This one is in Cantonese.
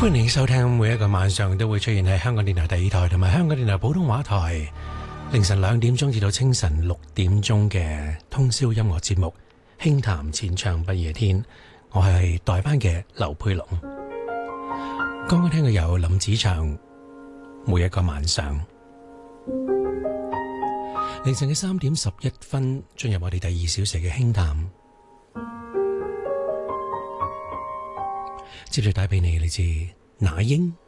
歡迎收聽，每一個晚上都會出現喺香港電台第二台同埋香港電台普通話台凌晨2點鐘至到清晨6點鐘嘅通宵音樂節目《輕談淺唱不夜天》，我係代班嘅劉佩龍。剛剛聽嘅有林子祥《每一個晚上》。凌晨嘅3點11分進入我哋第2小時嘅輕談，接住帶俾你嚟自那英